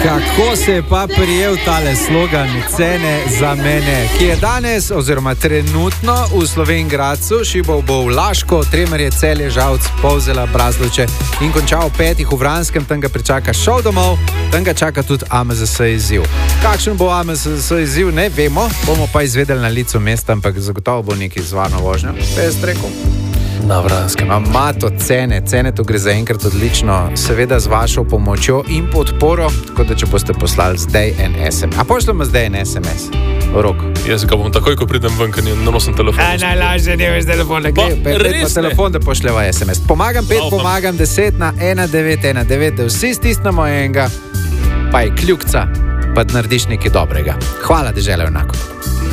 Kako se je pa prijel tale slogan Cene za mene, ki je danes oziroma trenutno v Slovenj Gradcu, šibal bo v Laško, Tremerje, Celje, Žalc, Polzela, Braslovče in končal 5 v Vranskem, tam ga pričaka šov domov, tam ga čaka tudi AMZS izziv. Kakšen bo AMZS izziv, ne vemo, bomo pa izvedeli na licu mesta, ampak zagotovo bo neki zvarno vožnjo. Pes rekel. Na Vranskem. Mato cene, to gre zaenkrat odlično, seveda z vašo pomočjo in podporo, tako da če boste poslali zdaj en SMS. A pošljamo zdaj en SMS? Rok. Jaz ga bom takoj, ko pridem ven, ker nosim telefon. Najlažje ne veš telefon, pa telefon, da pošljeva SMS. Pomagam 5, pomagam 10 na 1919, da vsi stisnemo enega, pa je kljukca, pa narediš nekaj dobrega. Hvala, Dežela enako.